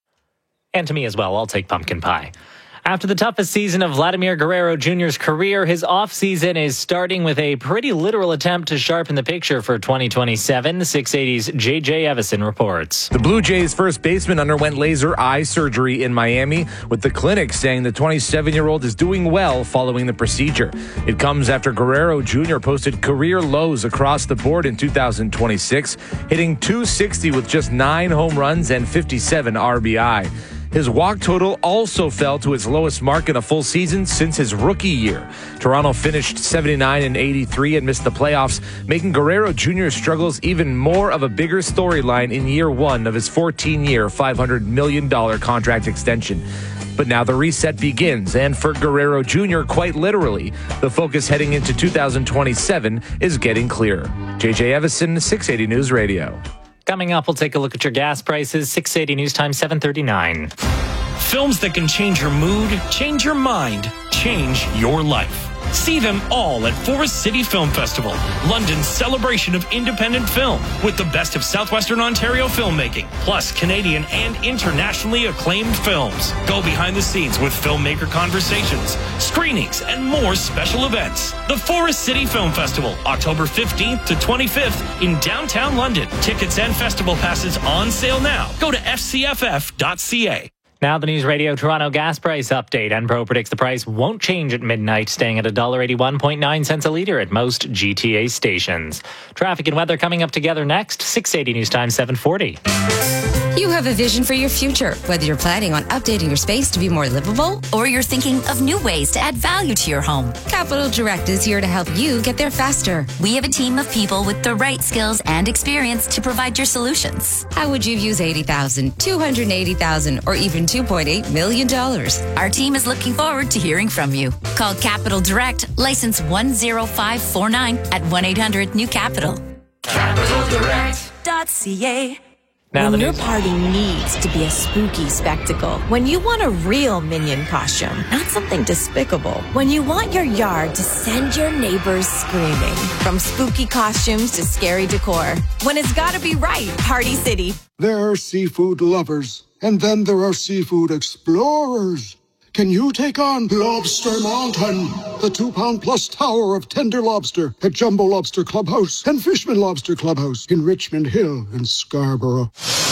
And to me as well, I'll take pumpkin pie. After the toughest season of Vladimir Guerrero Junior's career, his offseason is starting with a pretty literal attempt to sharpen the picture for twenty twenty-seven. six eighty's J J Evison reports. The Blue Jays' first baseman underwent laser eye surgery in Miami, with the clinic saying the twenty-seven-year-old is doing well following the procedure. It comes after Guerrero Junior posted career lows across the board in two thousand twenty-six, hitting two sixty with just nine home runs and fifty-seven R B I. His walk total also fell to its lowest mark in a full season since his rookie year. Toronto finished seventy-nine and eighty-three and missed the playoffs, making Guerrero Junior's struggles even more of a bigger storyline in year one of his fourteen-year, five hundred million dollars contract extension. But now the reset begins, and for Guerrero Junior, quite literally, the focus heading into two thousand twenty-seven is getting clearer. J J Evison, six eighty News Radio. Coming up, we'll take a look at your gas prices. six eighty News Time, seven thirty-nine. Films that can change your mood, change your mind, change your life. See them all at Forest City Film Festival, London's celebration of independent film, with the best of Southwestern Ontario filmmaking, plus Canadian and internationally acclaimed films. Go behind the scenes with filmmaker conversations, screenings, and more special events. The Forest City Film Festival, October fifteenth to twenty-fifth in downtown London. Tickets and festival passes on sale now. Go to f c f f dot c a. Now the News Radio Toronto gas price update. Enpro predicts the price won't change at midnight, staying at one dollar eighty-one point nine cents a litre at most G T A stations. Traffic and weather coming up together next. six eighty News Time, seven forty. You have a vision for your future, whether you're planning on updating your space to be more livable or you're thinking of new ways to add value to your home. Capital Direct is here to help you get there faster. We have a team of people with the right skills and experience to provide your solutions. How would you use eighty thousand dollars, two hundred eighty thousand dollars, or even two point eight million dollars? Our team is looking forward to hearing from you. Call Capital Direct, license one zero five four nine at one eight hundred new capital. capital direct dot c a. Now when the your news. party needs to be a spooky spectacle, when you want a real Minion costume, not something despicable, when you want your yard to send your neighbors screaming, from spooky costumes to scary decor, when it's gotta be right, Party City. They're seafood lovers. And then there are seafood explorers. Can you take on Lobster Mountain, the two-pound plus tower of tender lobster at Jumbo Lobster Clubhouse and Fishman Lobster Clubhouse in Richmond Hill and Scarborough?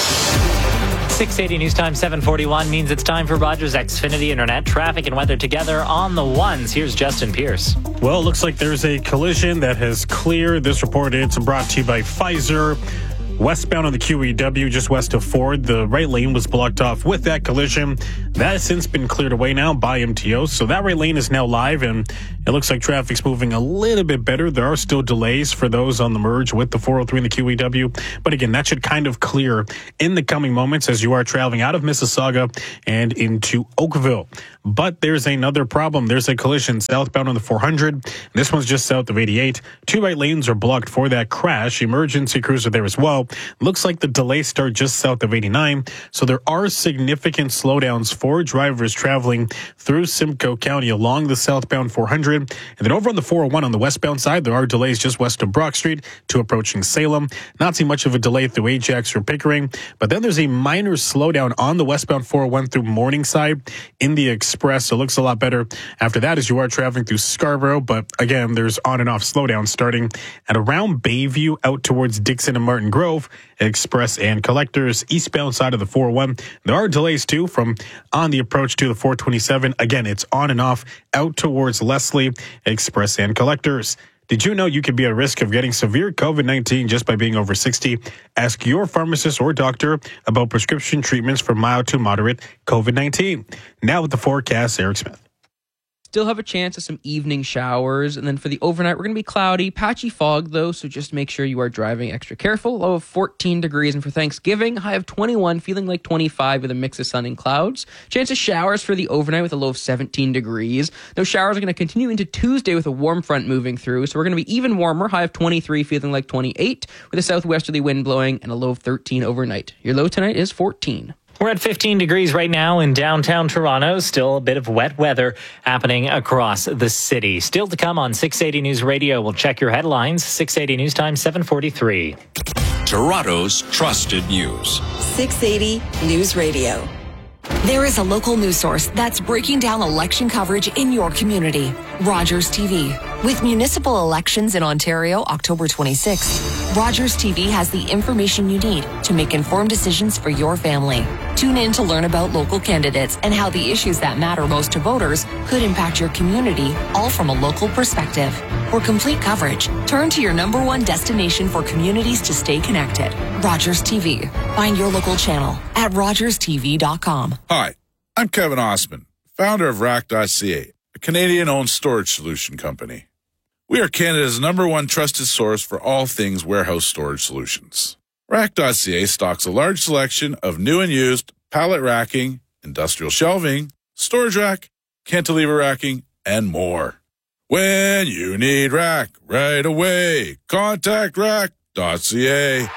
six eighty News Time seven forty-one means it's time for Rogers Xfinity Internet. Traffic and weather together on the ones. Here's Justin Pierce. Well, it looks like there's a collision that has cleared. This report is brought to you by Pfizer. Westbound on the Q E W, just west of Ford, the right lane was blocked off with that collision. That has since been cleared away now by M T O, so that right lane is now live, and it looks like traffic's moving a little bit better. There are still delays for those on the merge with the four oh three and the Q E W, but again, that should kind of clear in the coming moments as you are traveling out of Mississauga and into Oakville. But there's another problem. There's a collision southbound on the four hundred. This one's just south of eighty-eight. Two right lanes are blocked for that crash. Emergency crews are there as well. Looks like the delays start just south of eighty-nine. So there are significant slowdowns for drivers traveling through Simcoe County along the southbound four hundred. And then over on the four oh one on the westbound side, there are delays just west of Brock Street to approaching Salem. Not too much of a delay through Ajax or Pickering. But then there's a minor slowdown on the westbound four oh one through Morningside in the Express. So it looks a lot better after that as you are traveling through Scarborough. But again, there's on and off slowdown starting at around Bayview out towards Dixon and Martin Grove, Express and Collectors, eastbound side of the four oh one. There are delays too from on the approach to the four twenty-seven. Again, it's on and off out towards Leslie, Express and Collectors. Did you know you could be at risk of getting severe COVID nineteen just by being over sixty? Ask your pharmacist or doctor about prescription treatments for mild to moderate COVID nineteen. Now with the forecast, Eric Smith. Still have a chance of some evening showers. And then for the overnight, we're going to be cloudy, patchy fog, though. So just make sure you are driving extra careful. Low of fourteen degrees. And for Thanksgiving, high of twenty-one, feeling like twenty-five with a mix of sun and clouds. Chance of showers for the overnight with a low of seventeen degrees. Those showers are going to continue into Tuesday with a warm front moving through. So we're going to be even warmer, high of twenty-three, feeling like twenty-eight, with a southwesterly wind blowing and a low of thirteen overnight. Your low tonight is fourteen. We're at fifteen degrees right now in downtown Toronto. Still a bit of wet weather happening across the city. Still to come on six eighty News Radio. We'll check your headlines. six eighty News Time, seven forty-three. Toronto's trusted news. six eighty News Radio. There is a local news source that's breaking down election coverage in your community. Rogers T V. With municipal elections in Ontario October twenty-sixth, Rogers T V has the information you need to make informed decisions for your family. Tune in to learn about local candidates and how the issues that matter most to voters could impact your community, all from a local perspective. For complete coverage, turn to your number one destination for communities to stay connected. Rogers T V. Find your local channel at rogers t v dot com. Hi, I'm Kevin Osman, founder of rack dot c a, a Canadian-owned storage solution company. We are Canada's number one trusted source for all things warehouse storage solutions. rack dot c a stocks a large selection of new and used pallet racking, industrial shelving, storage rack, cantilever racking, and more. When you need rack right away, contact rack dot c a.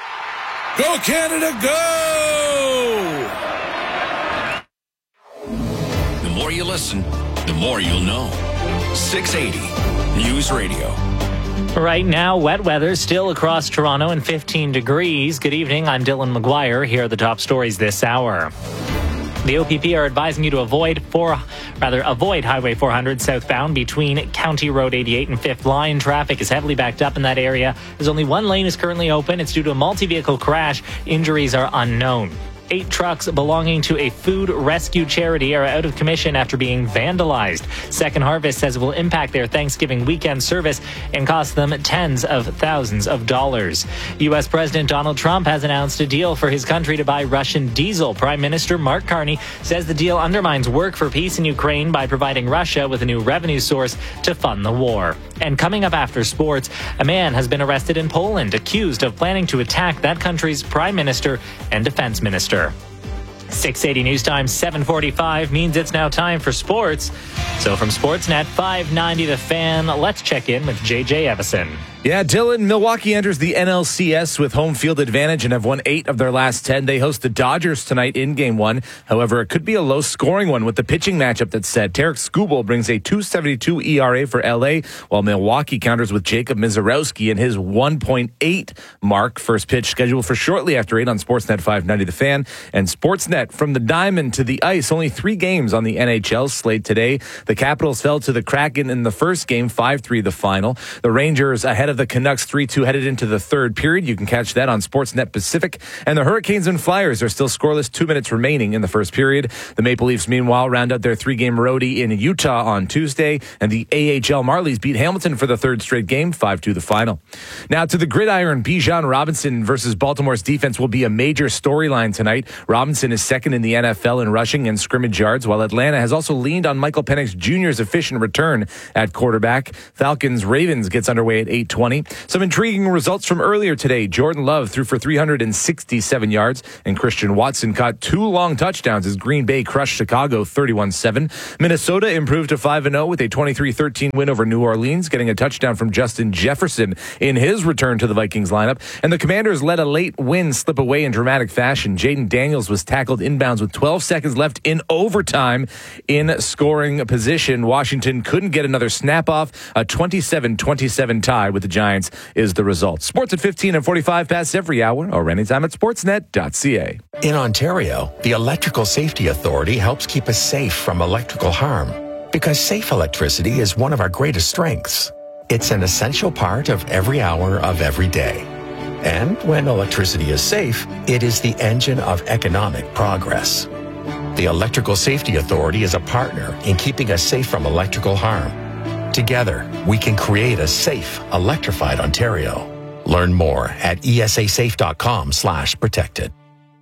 Go Canada, go! The more you listen, the more you'll know. six eighty News Radio. Right now, wet weather still across Toronto and fifteen degrees. Good evening. I'm Dylan McGuire. Here are the top stories this hour. The O P P are advising you to avoid four, rather avoid Highway four hundred southbound between County Road eighty-eight and Fifth Line. Traffic is heavily backed up in that area. There's only one lane is currently open. It's due to a multi-vehicle crash. Injuries are unknown. Eight trucks belonging to a food rescue charity are out of commission after being vandalized. Second Harvest says it will impact their Thanksgiving weekend service and cost them tens of thousands of dollars. U S President Donald Trump has announced a deal for his country to buy Russian diesel. Prime Minister Mark Carney says the deal undermines work for peace in Ukraine by providing Russia with a new revenue source to fund the war. And coming up after sports, a man has been arrested in Poland accused of planning to attack that country's prime minister and defense minister. six eighty News Time, seven forty-five means it's now time for sports. So from Sportsnet five ninety The Fan, let's check in with J J Evison. Yeah, Dylan, Milwaukee enters the N L C S with home field advantage and have won eight of their last ten. They host the Dodgers tonight in game one. However, it could be a low-scoring one with the pitching matchup that's set. Tarek Skubal brings a two seventy-two E R A for L A, while Milwaukee counters with Jacob Mizorowski and his one point eight mark. First pitch scheduled for shortly after eight on Sportsnet five ninety The Fan and Sportsnet upset from the diamond to the ice. Only three games on the N H L slate today. The Capitals fell to the Kraken in the first game, five three the final. The Rangers ahead of the Canucks three two headed into the third period. You can catch that on Sportsnet Pacific. And the Hurricanes and Flyers are still scoreless, two minutes remaining in the first period. The Maple Leafs, meanwhile, round out their three-game roadie in Utah on Tuesday. And the A H L Marlies beat Hamilton for the third straight game, five two the final. Now to the gridiron, Bijan Robinson versus Baltimore's defense will be a major storyline tonight. Robinson is second in the N F L in rushing and scrimmage yards, while Atlanta has also leaned on Michael Penix Junior's efficient return at quarterback. Falcons-Ravens gets underway at eight twenty. Some intriguing results from earlier today. Jordan Love threw for three hundred sixty-seven yards, and Christian Watson caught two long touchdowns as Green Bay crushed Chicago thirty-one seven. Minnesota improved to five and oh with a twenty-three thirteen win over New Orleans, getting a touchdown from Justin Jefferson in his return to the Vikings lineup. And the Commanders let a late win slip away in dramatic fashion. Jaden Daniels was tackled inbounds with twelve seconds left in overtime in scoring position. Washington couldn't get another snap off. A twenty-seven twenty-seven tie with the Giants is the result. Sports at fifteen and forty-five past every hour or anytime at sportsnet dot c a. In Ontario, the Electrical Safety Authority helps keep us safe from electrical harm because safe electricity is one of our greatest strengths. It's an essential part of every hour of every day. And when electricity is safe, it is the engine of economic progress. The Electrical Safety Authority is a partner in keeping us safe from electrical harm. Together, we can create a safe, electrified Ontario. Learn more at e s a safe dot com slash protected.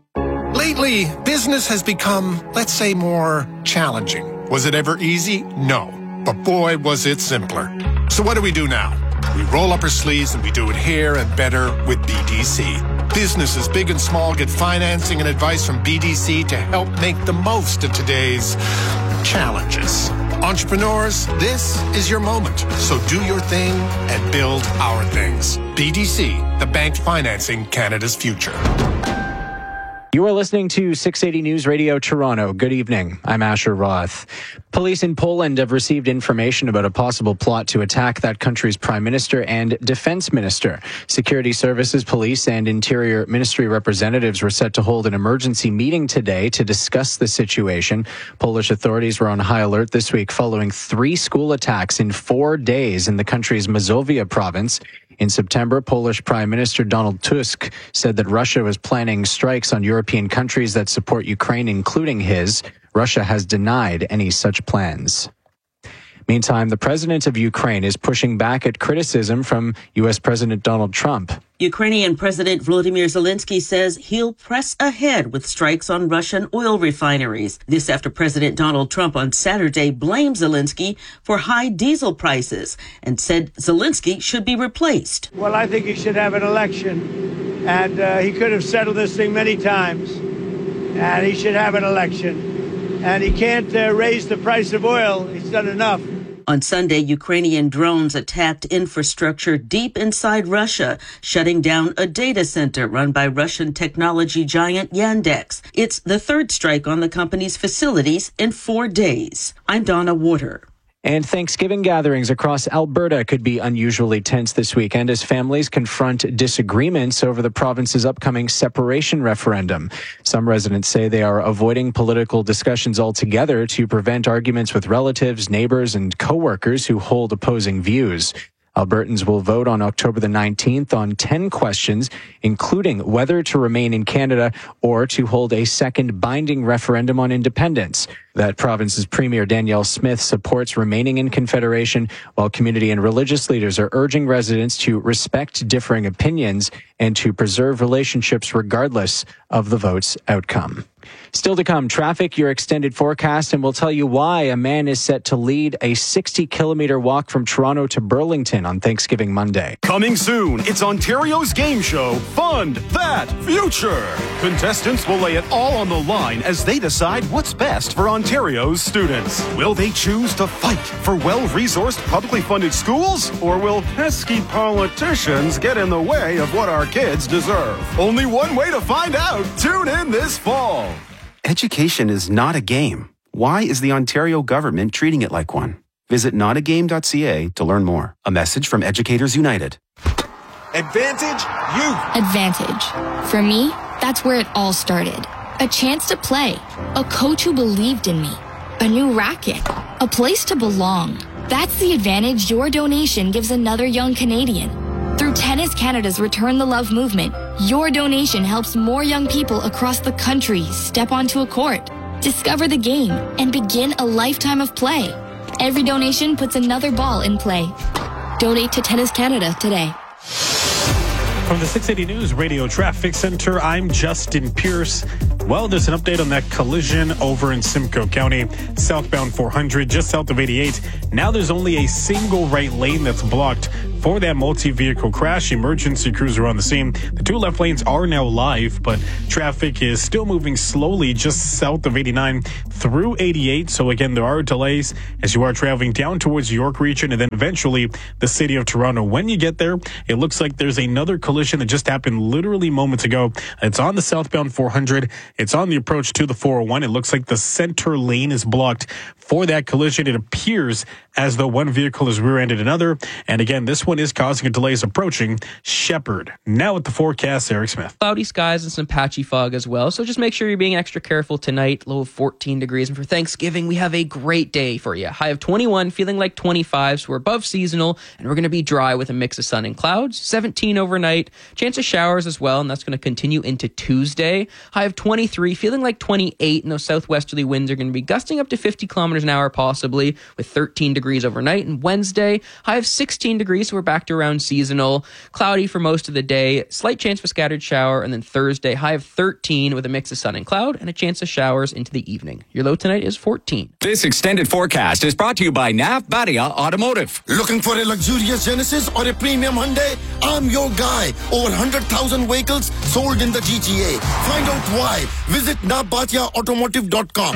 Lately, business has become, let's say, more challenging. Was it ever easy? No. But boy, was it simpler. So what do we do now? We roll up our sleeves and we do it here and better with B D C. Businesses big and small get financing and advice from B D C to help make the most of today's challenges. Entrepreneurs, this is your moment. So do your thing and build our things. B D C, the bank financing Canada's future. You are listening to six eighty News Radio Toronto. Good evening. I'm Asher Roth. Police in Poland have received information about a possible plot to attack that country's prime minister and defense minister. Security services, police, and interior ministry representatives were set to hold an emergency meeting today to discuss the situation. Polish authorities were on high alert this week following three school attacks in four days in the country's Mazovia province. In September, Polish Prime Minister Donald Tusk said that Russia was planning strikes on European countries that support Ukraine, including his. Russia has denied any such plans. Meantime, the president of Ukraine is pushing back at criticism from U S President Donald Trump. Ukrainian President Volodymyr Zelensky says he'll press ahead with strikes on Russian oil refineries. This after President Donald Trump on Saturday blamed Zelensky for high diesel prices and said Zelensky should be replaced. Well, I think he should have an election, and uh, he could have settled this thing many times, and he should have an election. And he can't uh, raise the price of oil. He's done enough. On Sunday, Ukrainian drones attacked infrastructure deep inside Russia, shutting down a data center run by Russian technology giant Yandex. It's the third strike on the company's facilities in four days. I'm Donna Water. And Thanksgiving gatherings across Alberta could be unusually tense this weekend as families confront disagreements over the province's upcoming separation referendum. Some residents say they are avoiding political discussions altogether to prevent arguments with relatives, neighbors, and co-workers who hold opposing views. Albertans will vote on October the nineteenth on ten questions, including whether to remain in Canada or to hold a second binding referendum on independence. That province's Premier Danielle Smith supports remaining in Confederation, while community and religious leaders are urging residents to respect differing opinions and to preserve relationships regardless of the vote's outcome. Still to come, traffic, your extended forecast, and we'll tell you why a man is set to lead a sixty kilometer walk from Toronto to Burlington on Thanksgiving Monday. Coming soon, it's Ontario's game show, Fund That Future. Contestants will lay it all on the line as they decide what's best for Ontario's students. Will they choose to fight for well-resourced, publicly funded schools? Or will pesky politicians get in the way of what our kids deserve? Only one way to find out. Tune in this fall. Education is not a game. Why is the Ontario government treating it like one? Visit not a game dot c a to learn more. A message from Educators United. Advantage Youth. Advantage. For me, that's where it all started. A chance to play. A coach who believed in me. A new racket. A place to belong. That's the advantage your donation gives another young Canadian. Through Tennis Canada's Return the Love movement, your donation helps more young people across the country step onto a court, discover the game, and begin a lifetime of play. Every donation puts another ball in play. Donate to Tennis Canada today. From the six eighty News Radio Traffic Center, I'm Justin Pierce. Well, there's an update on that collision over in Simcoe County, southbound four hundred, just south of eighty-eight. Now there's only a single right lane that's blocked for that multi-vehicle crash. Emergency crews are on the scene. The two left lanes are now live, but traffic is still moving slowly just south of eighty-nine through eighty-eight. So again, there are delays as you are traveling down towards the York region and then eventually the city of Toronto. When you get there, it looks like there's another collision that just happened literally moments ago. It's on the southbound four hundred. It's on the approach to the four oh one. It looks like the center lane is blocked for that collision. It appears as though one vehicle has rear-ended another. And again, this one is causing delays approaching Shepherd. Now with the forecast, Eric Smith. Cloudy skies and some patchy fog as well. So just make sure you're being extra careful tonight. Low of fourteen degrees. And for Thanksgiving, we have a great day for you. High of twenty-one, feeling like twenty-five. So we're above seasonal and we're going to be dry with a mix of sun and clouds. seventeen overnight. Chance of showers as well. And that's going to continue into Tuesday. High of twenty-three, feeling like twenty-eight. And those southwesterly winds are going to be gusting up to fifty kilometers an hour possibly with thirteen degrees overnight. And Wednesday, high of sixteen degrees. So we're back to around seasonal. Cloudy for most of the day. Slight chance for scattered shower. And then Thursday, high of thirteen with a mix of sun and cloud and a chance of showers into the evening. Your low tonight is fourteen. This extended forecast is brought to you by Nav Badia Automotive. Looking for a luxurious Genesis or a premium Hyundai? I'm your guy. Over one hundred thousand vehicles sold in the G T A. Find out why. Visit nav badia automotive dot com.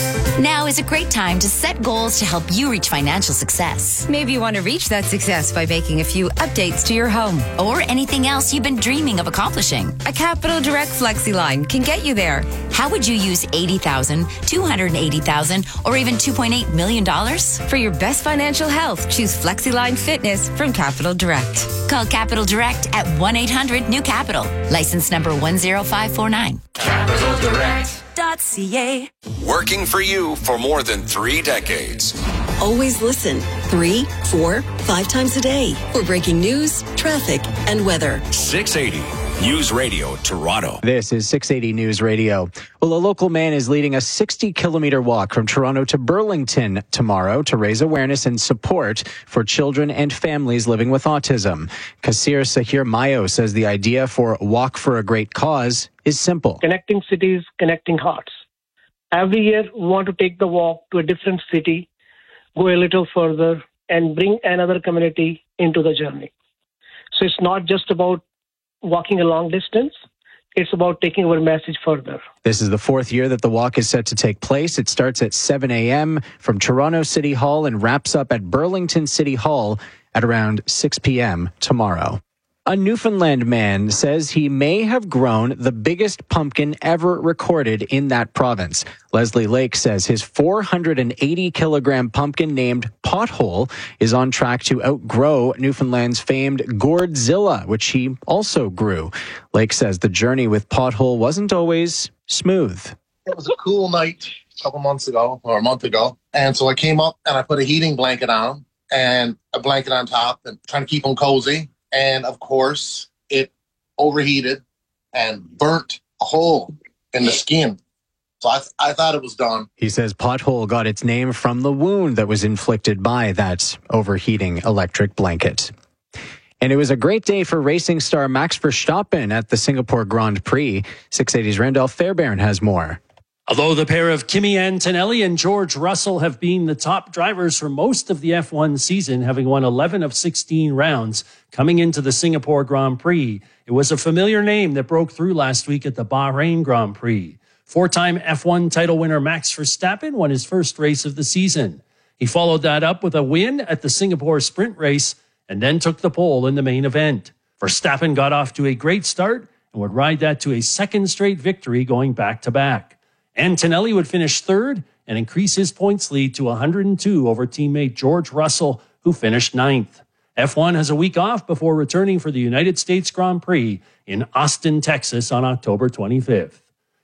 Now is a great time to set goals to help you reach financial success. Maybe you want to reach that success by making a few updates to your home or anything else you've been dreaming of accomplishing. A Capital Direct FlexiLine can get you there. How would you use eighty thousand dollars, two hundred eighty thousand dollars, or even two point eight million dollars? For your best financial health, choose FlexiLine Fitness from Capital Direct. Call Capital Direct at one eight hundred new capital. License number one zero five four nine. Capital Direct. .ca. Working for you for more than three decades. Always listen three, four, five times a day for breaking news, traffic, and weather. six eighty News Radio Toronto. This is six eighty News Radio. Well, a local man is leading a sixty kilometer walk from Toronto to Burlington tomorrow to raise awareness and support for children and families living with autism. Kasir Sahir Mayo says the idea for Walk for a Great Cause is simple. Connecting cities, connecting hearts. Every year, we want to take the walk to a different city, go a little further, and bring another community into the journey. So it's not just about walking a long distance. It's about taking our message further. This is the fourth year that the walk is set to take place. It starts at seven a.m. from Toronto City Hall and wraps up at Burlington City Hall at around six p.m. tomorrow. A Newfoundland man says he may have grown the biggest pumpkin ever recorded in that province. Leslie Lake says his four hundred eighty kilogram pumpkin named Pothole is on track to outgrow Newfoundland's famed Gourdzilla, which he also grew. Lake says the journey with Pothole wasn't always smooth. It was a cool night a couple months ago, or a month ago. And so I came up and I put a heating blanket on and a blanket on top and trying to keep them cozy. And, of course, it overheated and burnt a hole in the skin. So I, th- I thought it was done. He says Pothole got its name from the wound that was inflicted by that overheating electric blanket. And it was a great day for racing star Max Verstappen at the Singapore Grand Prix. six eighty's Randolph Fairbairn has more. Although the pair of Kimi Antonelli and George Russell have been the top drivers for most of the F one season, having won eleven of sixteen rounds coming into the Singapore Grand Prix, it was a familiar name that broke through last week at the Bahrain Grand Prix. Four-time F one title winner Max Verstappen won his first race of the season. He followed that up with a win at the Singapore Sprint race and then took the pole in the main event. Verstappen got off to a great start and would ride that to a second straight victory going back-to-back. Antonelli would finish third and increase his points lead to one hundred two over teammate George Russell, who finished ninth. F one has a week off before returning for the United States Grand Prix in Austin, Texas on October twenty-fifth.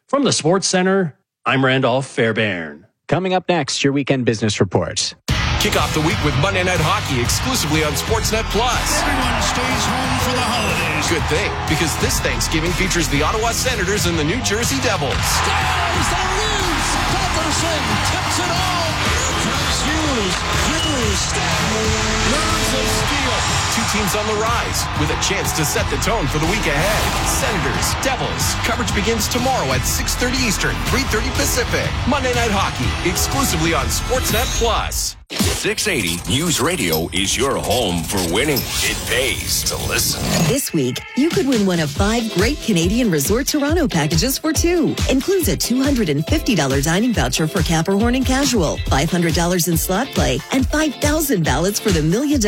From the Sports Center, I'm Randolph Fairbairn. Coming up next, your weekend business report. Kick off the week with Monday Night Hockey exclusively on Sportsnet Plus. Everyone stays home for the holidays. Good thing, because this Thanksgiving features the Ottawa Senators and the New Jersey Devils. Scores! There it is! Patterson tips it all! Travis Hughes, Hughes, nerves of steel. Two teams on the rise, with a chance to set the tone for the week ahead. Senators, Devils. Coverage begins tomorrow at six thirty Eastern, three thirty Pacific. Monday Night Hockey, exclusively on Sportsnet Plus. six eighty News Radio is your home for winning. It pays to listen. This week, you could win one of five great Canadian Resort Toronto packages for two. Includes a two hundred fifty dollars dining voucher for Capricorn and Casual, five hundred dollars in slot play, and five thousand ballots for the million